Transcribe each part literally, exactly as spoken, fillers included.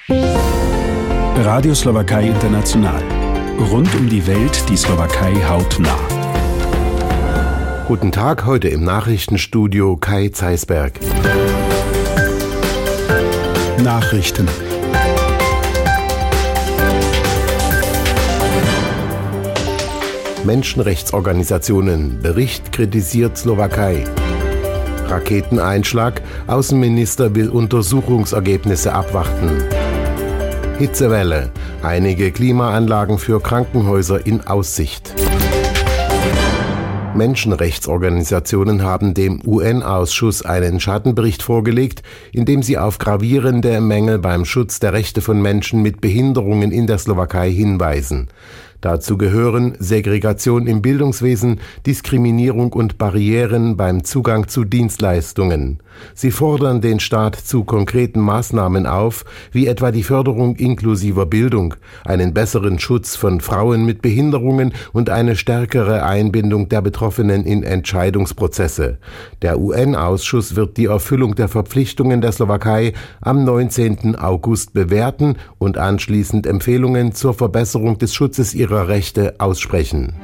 Radio Slowakei International. Rund um die Welt die Slowakei hautnah. Guten Tag, heute im Nachrichtenstudio Kai Zeisberg. Nachrichten. Menschenrechtsorganisationen. Bericht kritisiert Slowakei. Raketeneinschlag. Außenminister will Untersuchungsergebnisse abwarten. Hitzewelle. Einige Klimaanlagen für Krankenhäuser in Aussicht. Menschenrechtsorganisationen haben dem U N-Ausschuss einen Schattenbericht vorgelegt, in dem sie auf gravierende Mängel beim Schutz der Rechte von Menschen mit Behinderungen in der Slowakei hinweisen. Dazu gehören Segregation im Bildungswesen, Diskriminierung und Barrieren beim Zugang zu Dienstleistungen. Sie fordern den Staat zu konkreten Maßnahmen auf, wie etwa die Förderung inklusiver Bildung, einen besseren Schutz von Frauen mit Behinderungen und eine stärkere Einbindung der Betroffenen in Entscheidungsprozesse. Der U N-Ausschuss wird die Erfüllung der Verpflichtungen der Slowakei am neunzehnten August bewerten und anschließend Empfehlungen zur Verbesserung des Schutzes ihrer Rechte aussprechen.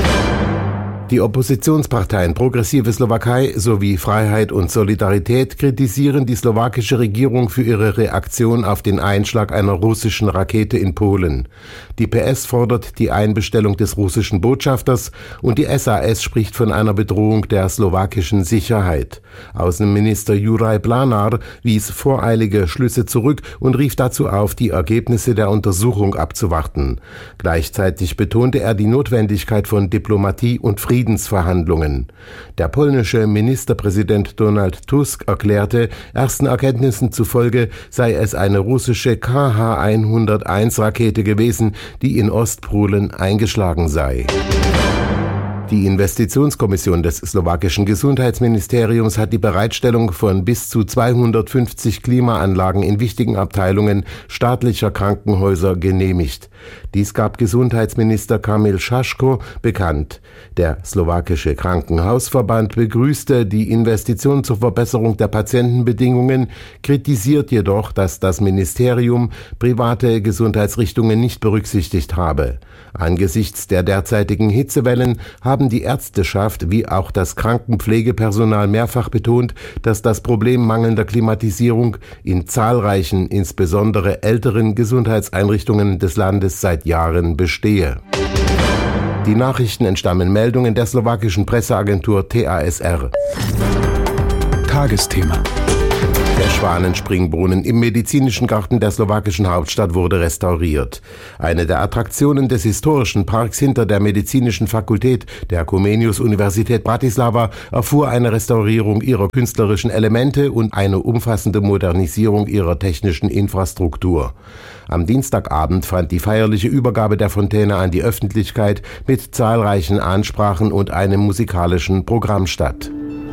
Die Oppositionsparteien Progressive Slowakei sowie Freiheit und Solidarität kritisieren die slowakische Regierung für ihre Reaktion auf den Einschlag einer russischen Rakete in Polen. Die P S fordert die Einbestellung des russischen Botschafters und die S A S spricht von einer Bedrohung der slowakischen Sicherheit. Außenminister Juraj Blánar wies voreilige Schlüsse zurück und rief dazu auf, die Ergebnisse der Untersuchung abzuwarten. Gleichzeitig betonte er die Notwendigkeit von Diplomatie und Frieden. Friedensverhandlungen. Der polnische Ministerpräsident Donald Tusk erklärte, ersten Erkenntnissen zufolge sei es eine russische K H hunderteins Rakete gewesen, die in Ostpolen eingeschlagen sei. Die Investitionskommission des slowakischen Gesundheitsministeriums hat die Bereitstellung von bis zu zweihundertfünfzig Klimaanlagen in wichtigen Abteilungen staatlicher Krankenhäuser genehmigt. Dies gab Gesundheitsminister Kamil Šaško bekannt. Der slowakische Krankenhausverband begrüßte die Investition zur Verbesserung der Patientenbedingungen, kritisiert jedoch, dass das Ministerium private Gesundheitsrichtungen nicht berücksichtigt habe. Angesichts der derzeitigen Hitzewellen haben die Ärzteschaft wie auch das Krankenpflegepersonal mehrfach betont, dass das Problem mangelnder Klimatisierung in zahlreichen, insbesondere älteren Gesundheitseinrichtungen des Landes seit Jahren bestehe. Die Nachrichten entstammen Meldungen der slowakischen Presseagentur T A S R. Tagesthema. Der Schwanenspringbrunnen im medizinischen Garten der slowakischen Hauptstadt wurde restauriert. Eine der Attraktionen des historischen Parks hinter der medizinischen Fakultät der Comenius-Universität Bratislava erfuhr eine Restaurierung ihrer künstlerischen Elemente und eine umfassende Modernisierung ihrer technischen Infrastruktur. Am Dienstagabend fand die feierliche Übergabe der Fontäne an die Öffentlichkeit mit zahlreichen Ansprachen und einem musikalischen Programm statt.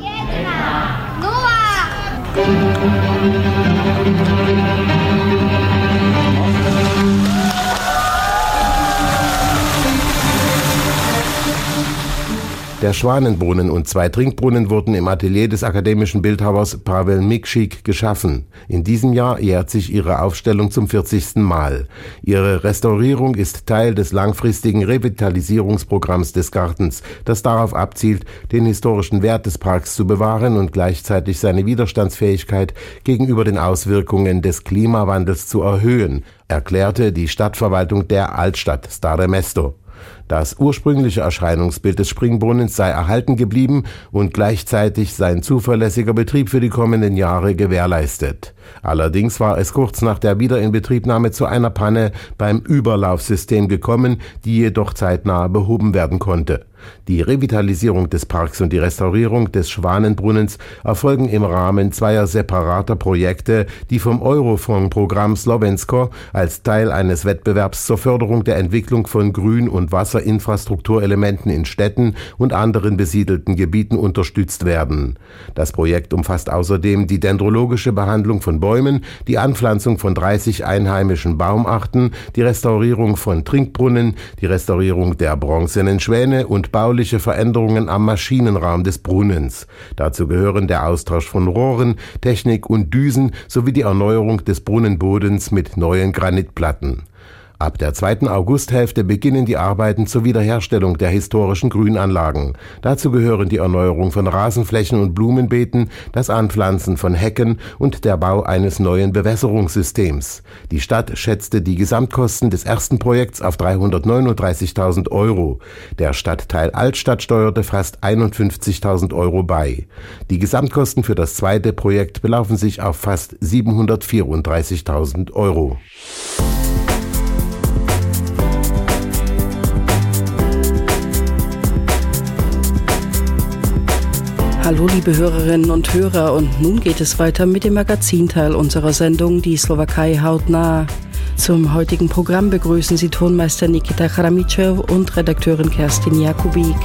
Der Schwanenbrunnen und zwei Trinkbrunnen wurden im Atelier des akademischen Bildhauers Pavel Mikšík geschaffen. In diesem Jahr jährt sich ihre Aufstellung zum vierzigsten Mal. Ihre Restaurierung ist Teil des langfristigen Revitalisierungsprogramms des Gartens, das darauf abzielt, den historischen Wert des Parks zu bewahren und gleichzeitig seine Widerstandsfähigkeit gegenüber den Auswirkungen des Klimawandels zu erhöhen, erklärte die Stadtverwaltung der Altstadt Stare Mesto. Das ursprüngliche Erscheinungsbild des Springbrunnens sei erhalten geblieben und gleichzeitig sein zuverlässiger Betrieb für die kommenden Jahre gewährleistet. Allerdings war es kurz nach der Wiederinbetriebnahme zu einer Panne beim Überlaufsystem gekommen, die jedoch zeitnah behoben werden konnte. Die Revitalisierung des Parks und die Restaurierung des Schwanenbrunnens erfolgen im Rahmen zweier separater Projekte, die vom Eurofonds-Programm Slovensko als Teil eines Wettbewerbs zur Förderung der Entwicklung von Grün- und Wasserinfrastrukturelementen in Städten und anderen besiedelten Gebieten unterstützt werden. Das Projekt umfasst außerdem die dendrologische Behandlung von Bäumen, die Anpflanzung von dreißig einheimischen Baumarten, die Restaurierung von Trinkbrunnen, die Restaurierung der bronzenen Schwäne und bauliche Veränderungen am Maschinenraum des Brunnens. Dazu gehören der Austausch von Rohren, Technik und Düsen sowie die Erneuerung des Brunnenbodens mit neuen Granitplatten. Ab der zweiten Augusthälfte beginnen die Arbeiten zur Wiederherstellung der historischen Grünanlagen. Dazu gehören die Erneuerung von Rasenflächen und Blumenbeeten, das Anpflanzen von Hecken und der Bau eines neuen Bewässerungssystems. Die Stadt schätzte die Gesamtkosten des ersten Projekts auf dreihundertneununddreißigtausend Euro. Der Stadtteil Altstadt steuerte fast einundfünfzigtausend Euro bei. Die Gesamtkosten für das zweite Projekt belaufen sich auf fast siebenhundertvierunddreißigtausend Euro. Hallo liebe Hörerinnen und Hörer, und nun geht es weiter mit dem Magazinteil unserer Sendung Die Slowakei hautnah. Zum heutigen Programm begrüßen Sie Tonmeister Nikita Chramyschew und Redakteurin Kerstin Jakubik.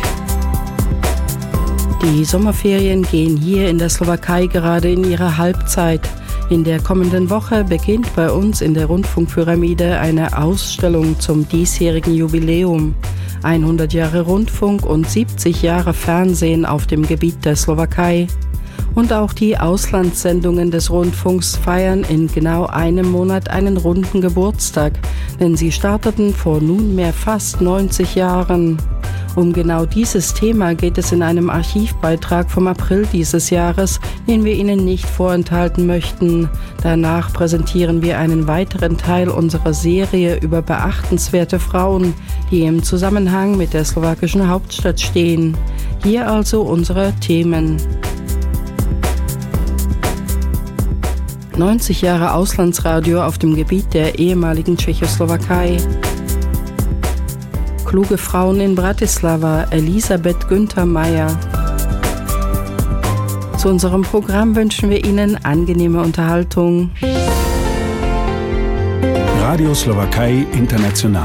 Die Sommerferien gehen hier in der Slowakei gerade in ihre Halbzeit. In der kommenden Woche beginnt bei uns in der Rundfunkpyramide eine Ausstellung zum diesjährigen Jubiläum. hundert Jahre Rundfunk und siebzig Jahre Fernsehen auf dem Gebiet der Slowakei. Und auch die Auslandssendungen des Rundfunks feiern in genau einem Monat einen runden Geburtstag, denn sie starteten vor nunmehr fast neunzig Jahren. Um genau dieses Thema geht es in einem Archivbeitrag vom April dieses Jahres, den wir Ihnen nicht vorenthalten möchten. Danach präsentieren wir einen weiteren Teil unserer Serie über beachtenswerte Frauen, die im Zusammenhang mit der slowakischen Hauptstadt stehen. Hier also unsere Themen. neunzig Jahre Auslandsradio auf dem Gebiet der ehemaligen Tschechoslowakei. Kluge Frauen in Bratislava, Elisabeth Günther Meyer. Zu unserem Programm wünschen wir Ihnen angenehme Unterhaltung. Radio Slowakei International.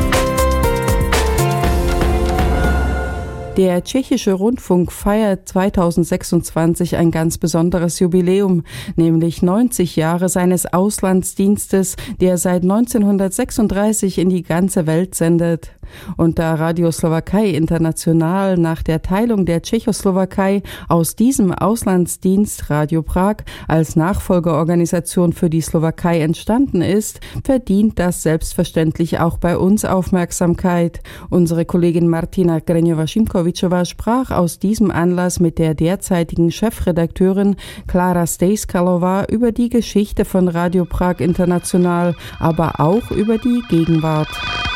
Der tschechische Rundfunk feiert zweitausendsechsundzwanzig ein ganz besonderes Jubiläum, nämlich neunzig Jahre seines Auslandsdienstes, der seit neunzehnhundertsechsunddreißig in die ganze Welt sendet. Und da Radio Slowakei International nach der Teilung der Tschechoslowakei aus diesem Auslandsdienst Radio Prag als Nachfolgeorganisation für die Slowakei entstanden ist, verdient das selbstverständlich auch bei uns Aufmerksamkeit. Unsere Kollegin Martina Greňová-Šimkovičová sprach aus diesem Anlass mit der derzeitigen Chefredakteurin Klára Stejskalová über die Geschichte von Radio Prag International, aber auch über die Gegenwart.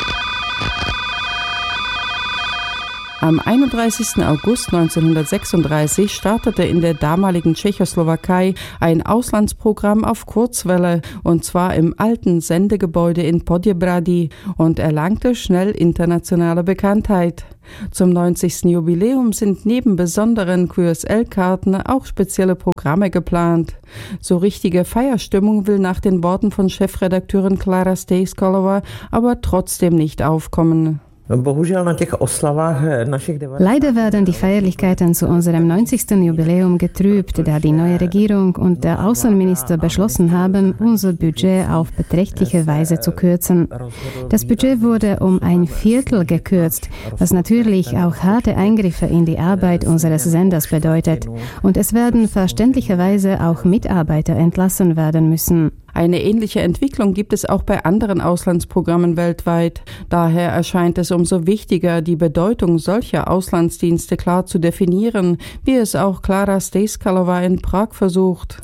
Am einunddreißigsten August neunzehnhundertsechsunddreißig startete in der damaligen Tschechoslowakei ein Auslandsprogramm auf Kurzwelle, und zwar im alten Sendegebäude in Poděbrady, und erlangte schnell internationale Bekanntheit. Zum neunzigsten Jubiläum sind neben besonderen Q S L-Karten auch spezielle Programme geplant. So richtige Feierstimmung will nach den Worten von Chefredakteurin Klára Stejskalová aber trotzdem nicht aufkommen. Leider werden die Feierlichkeiten zu unserem neunzigsten Jubiläum getrübt, da die neue Regierung und der Außenminister beschlossen haben, unser Budget auf beträchtliche Weise zu kürzen. Das Budget wurde um ein Viertel gekürzt, was natürlich auch harte Eingriffe in die Arbeit unseres Senders bedeutet. Und es werden verständlicherweise auch Mitarbeiter entlassen werden müssen. Eine ähnliche Entwicklung gibt es auch bei anderen Auslandsprogrammen weltweit. Daher erscheint es umso wichtiger, die Bedeutung solcher Auslandsdienste klar zu definieren, wie es auch Klára Stejskalová in Prag versucht.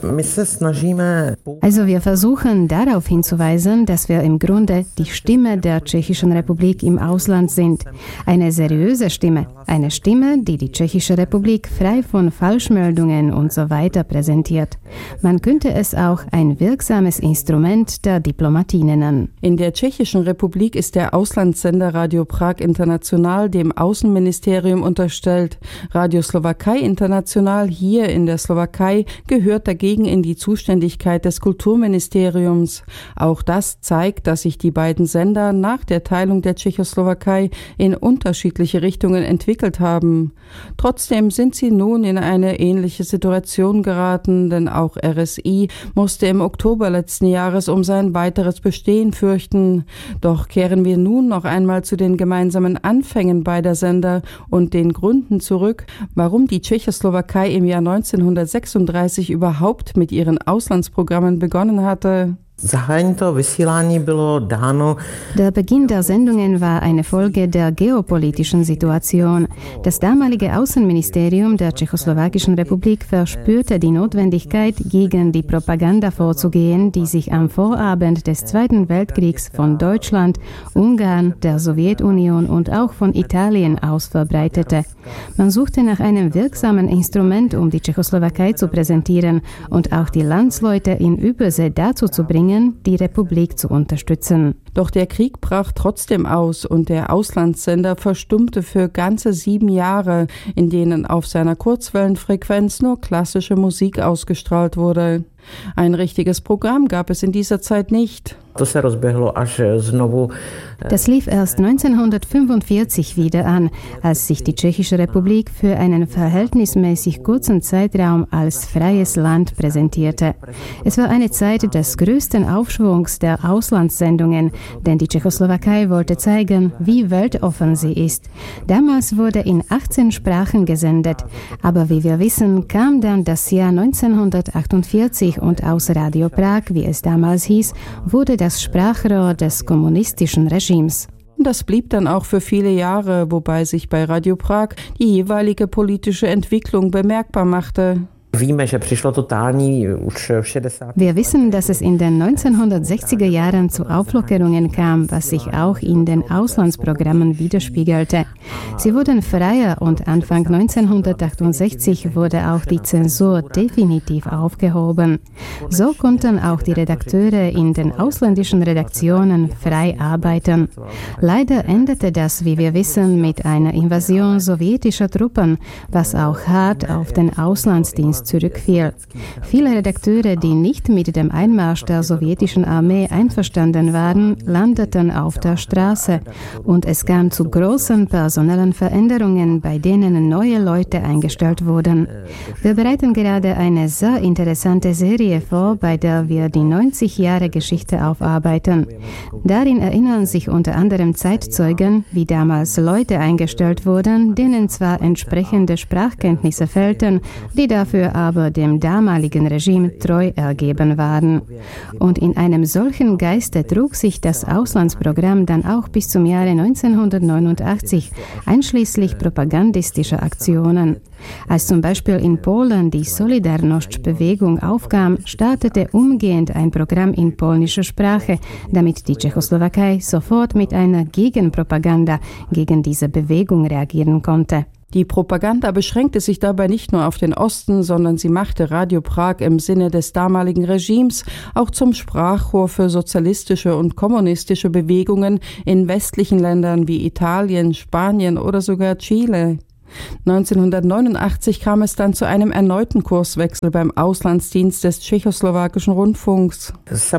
Also wir versuchen darauf hinzuweisen, dass wir im Grunde die Stimme der Tschechischen Republik im Ausland sind. Eine seriöse Stimme, eine Stimme, die die Tschechische Republik frei von Falschmeldungen und so weiter präsentiert. Man könnte es auch ein wirksames Instrument der Diplomatie nennen. In der Tschechischen Republik ist der Auslandssender Radio Prag International dem Außenministerium unterstellt. Radio Slowakei International hier in der Slowakei gehört dagegen in die Zuständigkeit des Kulturministeriums. Auch das zeigt, dass sich die beiden Sender nach der Teilung der Tschechoslowakei in unterschiedliche Richtungen entwickelt haben. Trotzdem sind sie nun in eine ähnliche Situation geraten, denn auch R S I musste im Oktober Oktober letzten Jahres um sein weiteres Bestehen fürchten. Doch kehren wir nun noch einmal zu den gemeinsamen Anfängen beider Sender und den Gründen zurück, warum die Tschechoslowakei im Jahr neunzehnhundertsechsunddreißig überhaupt mit ihren Auslandsprogrammen begonnen hatte. Der Beginn der Sendungen war eine Folge der geopolitischen Situation. Das damalige Außenministerium der Tschechoslowakischen Republik verspürte die Notwendigkeit, gegen die Propaganda vorzugehen, die sich am Vorabend des Zweiten Weltkriegs von Deutschland, Ungarn, der Sowjetunion und auch von Italien aus verbreitete. Man suchte nach einem wirksamen Instrument, um die Tschechoslowakei zu präsentieren und auch die Landsleute in Übersee dazu zu bringen, die Republik zu unterstützen. Doch der Krieg brach trotzdem aus und der Auslandssender verstummte für ganze sieben Jahre, in denen auf seiner Kurzwellenfrequenz nur klassische Musik ausgestrahlt wurde. Ein richtiges Programm gab es in dieser Zeit nicht. Das lief erst neunzehnhundertfünfundvierzig wieder an, als sich die Tschechische Republik für einen verhältnismäßig kurzen Zeitraum als freies Land präsentierte. Es war eine Zeit des größten Aufschwungs der Auslandssendungen, denn die Tschechoslowakei wollte zeigen, wie weltoffen sie ist. Damals wurde in achtzehn Sprachen gesendet, aber wie wir wissen, kam dann das Jahr neunzehnhundertachtundvierzig und aus Radio Prag, wie es damals hieß, wurde das Sprachrohr des kommunistischen Regimes. Das blieb dann auch für viele Jahre, wobei sich bei Radio Prag die jeweilige politische Entwicklung bemerkbar machte. Wir wissen, dass es in den neunzehnhundertsechziger Jahren zu Auflockerungen kam, was sich auch in den Auslandsprogrammen widerspiegelte. Sie wurden freier und Anfang neunzehnhundertachtundsechzig wurde auch die Zensur definitiv aufgehoben. So konnten auch die Redakteure in den ausländischen Redaktionen frei arbeiten. Leider endete das, wie wir wissen, mit einer Invasion sowjetischer Truppen, was auch hart auf den Auslandsdienst zurückfiel. Viele Redakteure, die nicht mit dem Einmarsch der sowjetischen Armee einverstanden waren, landeten auf der Straße und es kam zu großen personellen Veränderungen, bei denen neue Leute eingestellt wurden. Wir bereiten gerade eine sehr interessante Serie vor, bei der wir die neunzig Jahre Geschichte aufarbeiten. Darin erinnern sich unter anderem Zeitzeugen, wie damals Leute eingestellt wurden, denen zwar entsprechende Sprachkenntnisse fehlten, die dafür aber dem damaligen Regime treu ergeben waren. Und in einem solchen Geiste trug sich das Auslandsprogramm dann auch bis zum Jahre neunzehnhundertneunundachtzig, einschließlich propagandistischer Aktionen. Als zum Beispiel in Polen die Solidarność-Bewegung aufkam, startete umgehend ein Programm in polnischer Sprache, damit die Tschechoslowakei sofort mit einer Gegenpropaganda gegen diese Bewegung reagieren konnte. Die Propaganda beschränkte sich dabei nicht nur auf den Osten, sondern sie machte Radio Prag im Sinne des damaligen Regimes auch zum Sprachrohr für sozialistische und kommunistische Bewegungen in westlichen Ländern wie Italien, Spanien oder sogar Chile. neunzehnhundertneunundachtzig kam es dann zu einem erneuten Kurswechsel beim Auslandsdienst des tschechoslowakischen Rundfunks.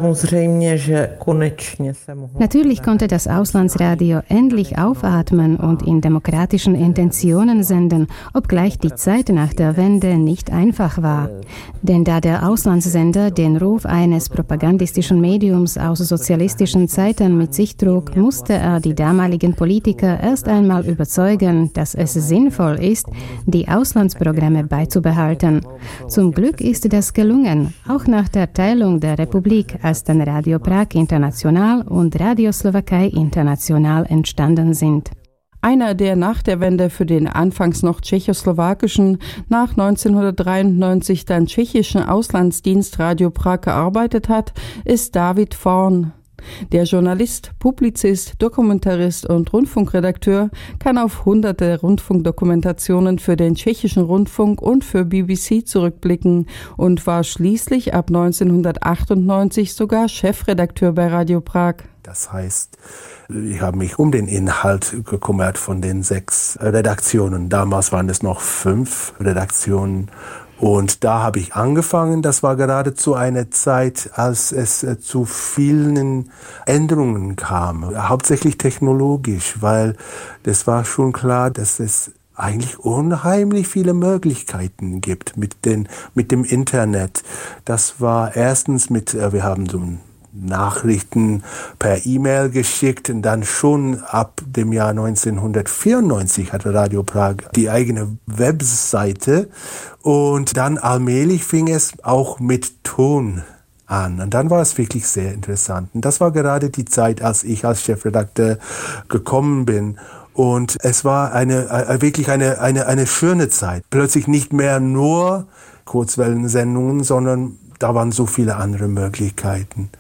Natürlich konnte das Auslandsradio endlich aufatmen und in demokratischen Intentionen senden, obgleich die Zeit nach der Wende nicht einfach war. Denn da der Auslandssender den Ruf eines propagandistischen Mediums aus sozialistischen Zeiten mit sich trug, musste er die damaligen Politiker erst einmal überzeugen, dass es sinnvoll ist, die Auslandsprogramme beizubehalten. Zum Glück ist das gelungen, auch nach der Teilung der Republik, als dann Radio Prag International und Radio Slowakei International entstanden sind. Einer, der nach der Wende für den anfangs noch tschechoslowakischen, nach neunzehnhundertdreiundneunzig dann tschechischen Auslandsdienst Radio Prag gearbeitet hat, ist David Forn. Der Journalist, Publizist, Dokumentarist und Rundfunkredakteur kann auf hunderte Rundfunkdokumentationen für den tschechischen Rundfunk und für B B C zurückblicken und war schließlich ab neunzehnhundertachtundneunzig sogar Chefredakteur bei Radio Prag. Das heißt, ich habe mich um den Inhalt gekümmert von den sechs Redaktionen. Damals waren es noch fünf Redaktionen. Und da habe ich angefangen, das war geradezu eine Zeit, als es äh, zu vielen Änderungen kam, hauptsächlich technologisch, weil das war schon klar, dass es eigentlich unheimlich viele Möglichkeiten gibt mit, den, mit dem Internet. Das war erstens mit, wir haben so Nachrichten per E-Mail geschickt und dann schon ab dem Jahr neunzehnhundertvierundneunzig hatte Radio Prag die eigene Webseite und dann allmählich fing es auch mit Ton an. Und dann war es wirklich sehr interessant. Und das war gerade die Zeit, als ich als Chefredakteur gekommen bin. Und es war eine, eine wirklich eine, eine, eine schöne Zeit. Plötzlich nicht mehr nur Kurzwellensendungen, sondern da waren so viele andere Möglichkeiten.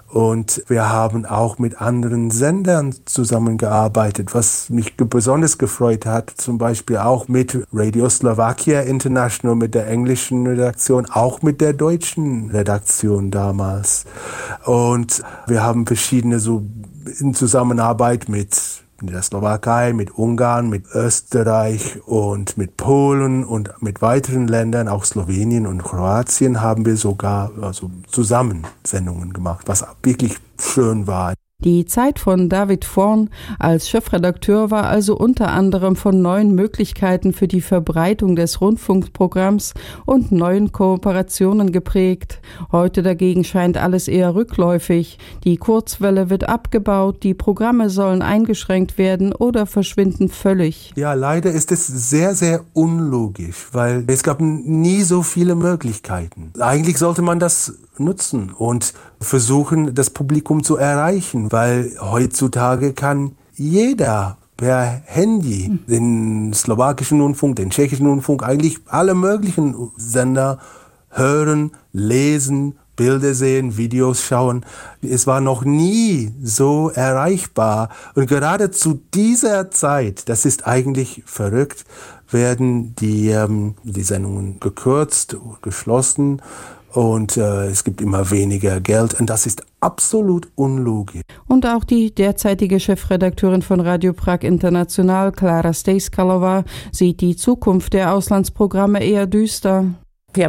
Und wir haben auch mit anderen Sendern zusammengearbeitet, was mich besonders gefreut hat, zum Beispiel auch mit Radio Slovakia International, mit der englischen Redaktion, auch mit der deutschen Redaktion damals. Und wir haben verschiedene so in Zusammenarbeit mit in der Slowakei, mit Ungarn, mit Österreich und mit Polen und mit weiteren Ländern, auch Slowenien und Kroatien, haben wir sogar also zusammen Sendungen gemacht, was wirklich schön war. Die Zeit von David Vorn als Chefredakteur war also unter anderem von neuen Möglichkeiten für die Verbreitung des Rundfunkprogramms und neuen Kooperationen geprägt. Heute dagegen scheint alles eher rückläufig. Die Kurzwelle wird abgebaut, die Programme sollen eingeschränkt werden oder verschwinden völlig. Ja, leider ist es sehr, sehr unlogisch, weil es gab nie so viele Möglichkeiten. Eigentlich sollte man das nutzen und versuchen, das Publikum zu erreichen, weil heutzutage kann jeder per Handy den slowakischen Rundfunk, den tschechischen Rundfunk, eigentlich alle möglichen Sender hören, lesen, Bilder sehen, Videos schauen. Es war noch nie so erreichbar. Und gerade zu dieser Zeit, das ist eigentlich verrückt, werden die, ähm, die Sendungen gekürzt, geschlossen. Und äh, es gibt immer weniger Geld und das ist absolut unlogisch. Und auch die derzeitige Chefredakteurin von Radio Prag International, Klára Stejskalová, sieht die Zukunft der Auslandsprogramme eher düster. Ich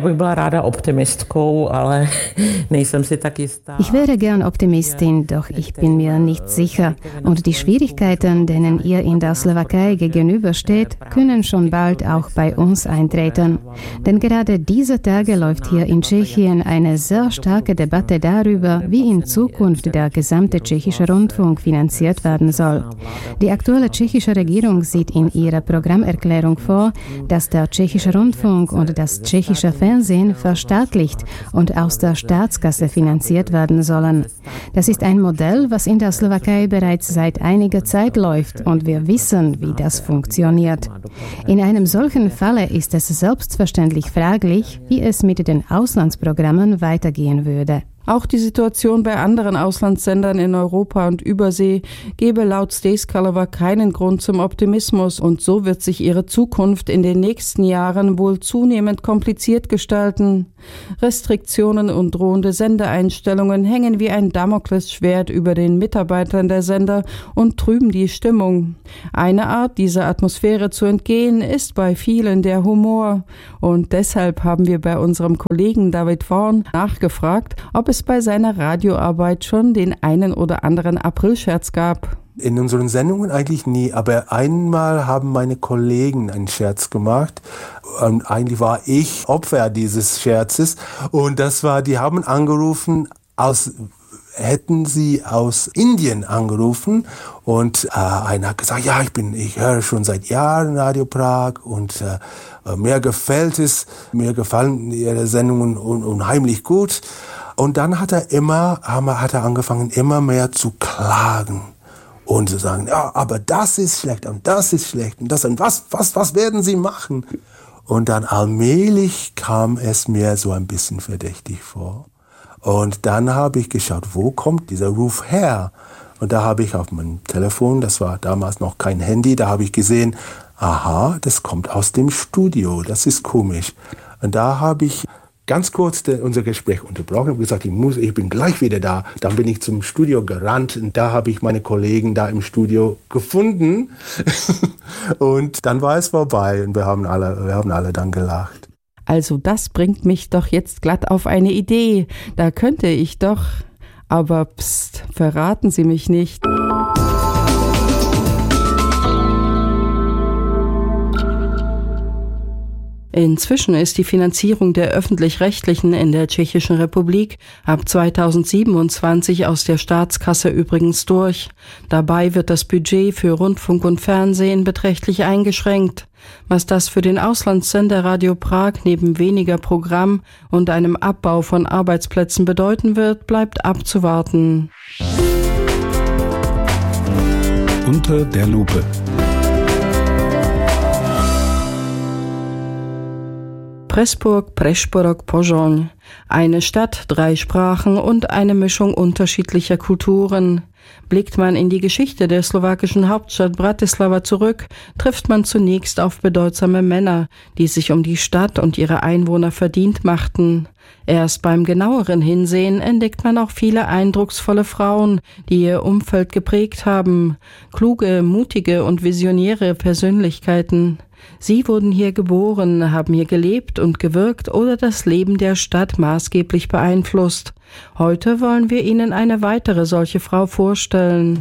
wäre gern Optimistin, doch ich bin mir nicht sicher. Und die Schwierigkeiten, denen ihr in der Slowakei gegenübersteht, können schon bald auch bei uns eintreten. Denn gerade diese Tage läuft hier in Tschechien eine sehr starke Debatte darüber, wie in Zukunft der gesamte tschechische Rundfunk finanziert werden soll. Die aktuelle tschechische Regierung sieht in ihrer Programmerklärung vor, dass der tschechische Rundfunk und das tschechische Fernsehen verstaatlicht und aus der Staatskasse finanziert werden sollen. Das ist ein Modell, was in der Slowakei bereits seit einiger Zeit läuft und wir wissen, wie das funktioniert. In einem solchen Falle ist es selbstverständlich fraglich, wie es mit den Auslandsprogrammen weitergehen würde. Auch die Situation bei anderen Auslandssendern in Europa und Übersee gebe laut Stejskalová keinen Grund zum Optimismus und so wird sich ihre Zukunft in den nächsten Jahren wohl zunehmend kompliziert gestalten. Restriktionen und drohende Sendeeinstellungen hängen wie ein Damoklesschwert über den Mitarbeitern der Sender und trüben die Stimmung. Eine Art, dieser Atmosphäre zu entgehen, ist bei vielen der Humor. Und deshalb haben wir bei unserem Kollegen David Vorn nachgefragt, ob es bei seiner Radioarbeit schon den einen oder anderen Aprilscherz gab. In unseren Sendungen eigentlich nie, aber einmal haben meine Kollegen einen Scherz gemacht und eigentlich war ich Opfer dieses Scherzes und das war, die haben angerufen, als hätten sie aus Indien angerufen und äh, einer hat gesagt, ja, ich bin, ich höre schon seit Jahren Radio Prag und äh, mir gefällt es, mir gefallen ihre Sendungen un- unheimlich gut. Und dann hat er immer, hat er angefangen, immer mehr zu klagen und zu sagen, ja, aber das ist schlecht und das ist schlecht und das und was, was, was werden Sie machen? Und dann allmählich kam es mir so ein bisschen verdächtig vor. Und dann habe ich geschaut, wo kommt dieser Ruf her? Und da habe ich auf meinem Telefon, das war damals noch kein Handy, da habe ich gesehen, aha, das kommt aus dem Studio, das ist komisch. Und da habe ich ganz kurz de, unser Gespräch unterbrochen und gesagt, ich, muss, ich bin gleich wieder da. Dann bin ich zum Studio gerannt und da habe ich meine Kollegen da im Studio gefunden. Und dann war es vorbei und wir haben alle, wir haben alle dann gelacht. Also das bringt mich doch jetzt glatt auf eine Idee. Da könnte ich doch, aber pst, verraten Sie mich nicht. Inzwischen ist die Finanzierung der Öffentlich-Rechtlichen in der Tschechischen Republik ab zweitausendsiebenundzwanzig aus der Staatskasse übrigens durch. Dabei wird das Budget für Rundfunk und Fernsehen beträchtlich eingeschränkt. Was das für den Auslandssender Radio Prag neben weniger Programm und einem Abbau von Arbeitsplätzen bedeuten wird, bleibt abzuwarten. Unter der Lupe. Pressburg, Prešporok, Požoň. Eine Stadt, drei Sprachen und eine Mischung unterschiedlicher Kulturen. Blickt man in die Geschichte der slowakischen Hauptstadt Bratislava zurück, trifft man zunächst auf bedeutsame Männer, die sich um die Stadt und ihre Einwohner verdient machten. Erst beim genaueren Hinsehen entdeckt man auch viele eindrucksvolle Frauen, die ihr Umfeld geprägt haben. Kluge, mutige und visionäre Persönlichkeiten. Sie wurden hier geboren, haben hier gelebt und gewirkt oder das Leben der Stadt maßgeblich beeinflusst. Heute wollen wir Ihnen eine weitere solche Frau vorstellen.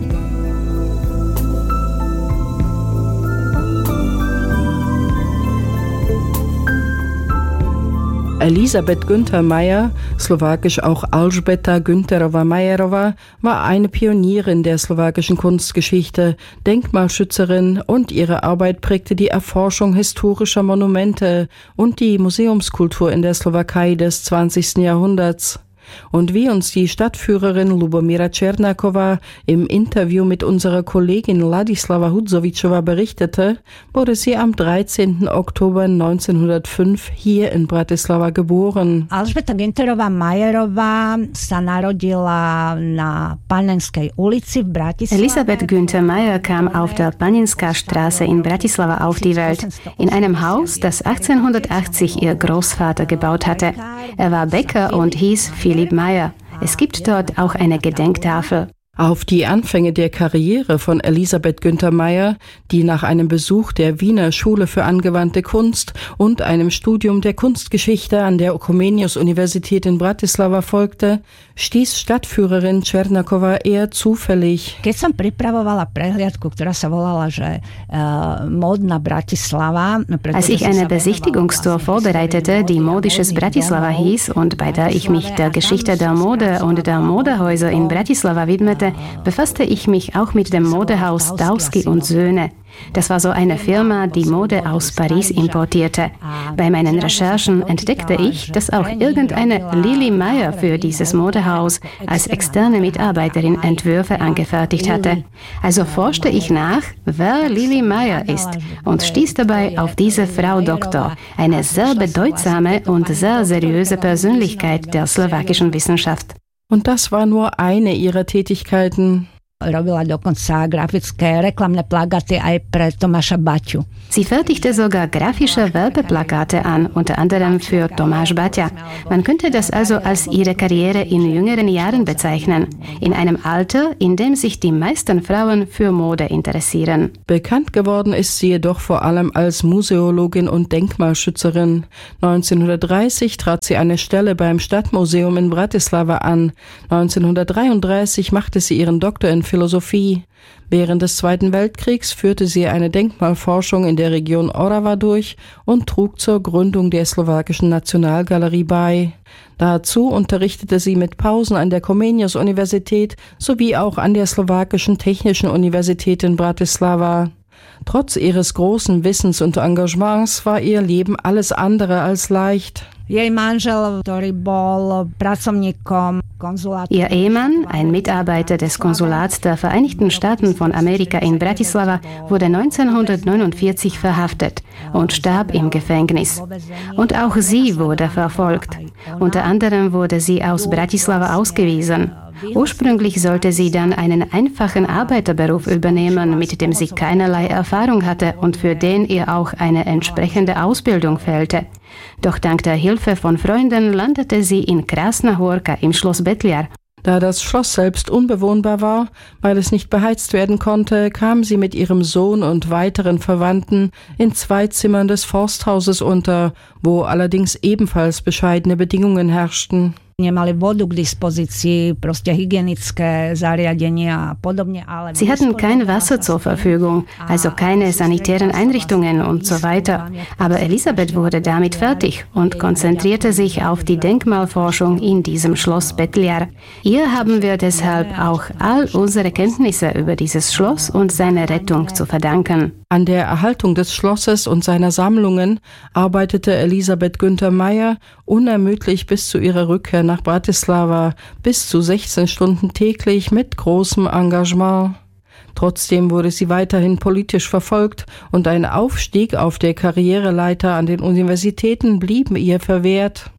Elisabeth Günther Meyer, slowakisch auch Alžbeta Günterová-Majerová, war eine Pionierin der slowakischen Kunstgeschichte, Denkmalschützerin und ihre Arbeit prägte die Erforschung historischer Monumente und die Museumskultur in der Slowakei des zwanzigsten Jahrhunderts. Und wie uns die Stadtführerin Lubomíra Černáková im Interview mit unserer Kollegin Ladislava Hudzovičová berichtete, wurde sie am dreizehnten Oktober neunzehnhundertfünf hier in Bratislava geboren. Alžbeta Günterová-Majerová sa narodila na Panenskej ulici v Bratislave. Elisabeth Günther Meyer kam auf der Paninská Straße in Bratislava auf die Welt, in einem Haus, das achtzehnhundertachtzig ihr Großvater gebaut hatte. Er war Bäcker und hieß Philipp Meyer. Es gibt dort auch eine Gedenktafel. Auf die Anfänge der Karriere von Elisabeth Günther Meyer, die nach einem Besuch der Wiener Schule für angewandte Kunst und einem Studium der Kunstgeschichte an der Comenius-Universität in Bratislava folgte, stieß Stadtführerin Černáková eher zufällig. Keď som pripravovala prehliadku, ktorá sa volala, že uh, Módna Bratislava. Als ich eine Besichtigungstour vorbereitete, die Modisches Bratislava hieß und bei der ich mich der Geschichte der Mode und der Modehäuser in Bratislava widmete, befasste ich mich auch mit dem Modehaus Dowski und Söhne. Das war so eine Firma, die Mode aus Paris importierte. Bei meinen Recherchen entdeckte ich, dass auch irgendeine Lili Meyer für dieses Modehaus als externe Mitarbeiterin Entwürfe angefertigt hatte. Also forschte ich nach, wer Lili Meyer ist und stieß dabei auf diese Frau Doktor, eine sehr bedeutsame und sehr seriöse Persönlichkeit der slowakischen Wissenschaft. Und das war nur eine ihrer Tätigkeiten. Robila dokonca grafické reklamné plagáty aj pre Tomáša Baťu. Sie fertigte sogar grafische Werbeplakate an, unter anderem für Tomáš Baťa. Man könnte das also als ihre Karriere in jüngeren Jahren bezeichnen, in einem Alter, in dem sich die meisten Frauen für Mode interessieren. Bekannt geworden ist sie jedoch vor allem als Museologin und Denkmalschützerin. neunzehnhundertdreißig trat sie eine Stelle beim Stadtmuseum in Bratislava an. neunzehnhundertdreiunddreißig machte sie ihren Doktor in Philosophie. Während des Zweiten Weltkriegs führte sie eine Denkmalforschung in der Region Orava durch und trug zur Gründung der slowakischen Nationalgalerie bei. Dazu unterrichtete sie mit Pausen an der Comenius-Universität sowie auch an der slowakischen Technischen Universität in Bratislava. Trotz ihres großen Wissens und Engagements war ihr Leben alles andere als leicht. Ihr Ehemann, ein Mitarbeiter des Konsulats der Vereinigten Staaten von Amerika in Bratislava, wurde neunzehnhundertneunundvierzig verhaftet und starb im Gefängnis. Und auch sie wurde verfolgt. Unter anderem wurde sie aus Bratislava ausgewiesen. Ursprünglich sollte sie dann einen einfachen Arbeiterberuf übernehmen, mit dem sie keinerlei Erfahrung hatte und für den ihr auch eine entsprechende Ausbildung fehlte. Doch dank der Hilfe von Freunden landete sie in Krasna Horka im Schloss Betliar. Da das Schloss selbst unbewohnbar war, weil es nicht beheizt werden konnte, kam sie mit ihrem Sohn und weiteren Verwandten in zwei Zimmern des Forsthauses unter, wo allerdings ebenfalls bescheidene Bedingungen herrschten. Nemali vodu k dispozícii, proste hygienické zariadenia a podobne. Sie hatten kein Wasser zur Verfügung, also keine sanitären Einrichtungen und so weiter. Aber Elisabeth wurde damit fertig und konzentrierte sich auf die Denkmalforschung in diesem Schloss Betljar. Ihr haben wir deshalb auch all unsere Kenntnisse über dieses Schloss und seine Rettung zu verdanken. An der Erhaltung des Schlosses und seiner Sammlungen arbeitete Elisabeth Günther Meyer unermüdlich bis zu ihrer Rückkehr nach Bratislava, bis zu sechzehn Stunden täglich mit großem Engagement. Trotzdem wurde sie weiterhin politisch verfolgt und ein Aufstieg auf der Karriereleiter an den Universitäten blieb ihr verwehrt.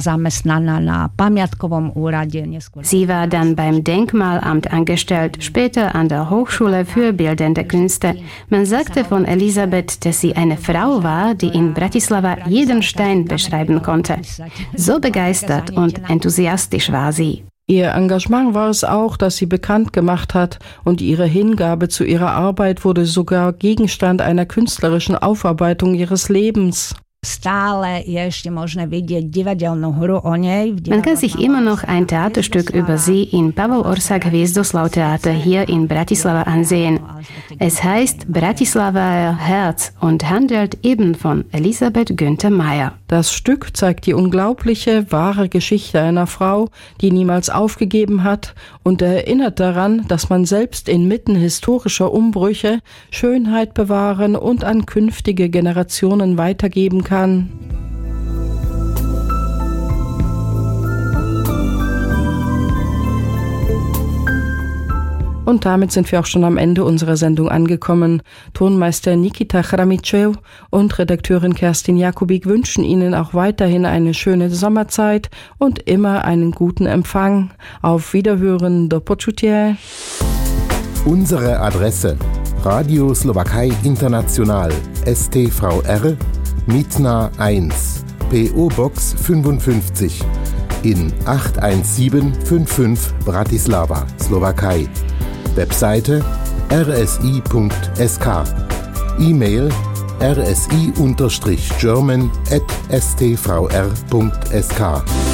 Sie war dann beim Denkmalamt angestellt, später an der Hochschule für Bildende Künste. Man sagte von Elisabeth, dass sie eine Frau war, die in Bratislava jeden Stein beschreiben konnte. So begeistert und enthusiastisch war sie. Ihr Engagement war es auch, das sie bekannt gemacht hat, und ihre Hingabe zu ihrer Arbeit wurde sogar Gegenstand einer künstlerischen Aufarbeitung ihres Lebens. Man kann sich immer noch ein Theaterstück über sie im Pavel Orsak Hviezdoslav-Theater hier in Bratislava ansehen. Es heißt Bratislava Herz und handelt eben von Elisabeth Günther Meyer. Das Stück zeigt die unglaubliche, wahre Geschichte einer Frau, die niemals aufgegeben hat, und erinnert daran, dass man selbst inmitten historischer Umbrüche Schönheit bewahren und an künftige Generationen weitergeben kann. Und damit sind wir auch schon am Ende unserer Sendung angekommen. Tonmeister Nikita Chramitschew und Redakteurin Kerstin Jakubik wünschen Ihnen auch weiterhin eine schöne Sommerzeit und immer einen guten Empfang. Auf Wiederhören, do počutia. Unsere Adresse: Radio Slowakei International, S T V R, Mitna eins, P O-Box fünfundfünfzig in acht eins sieben fünf fünf Bratislava, Slowakei. Webseite r s i punkt s k. E-Mail r s i German at s t v r punkt s k.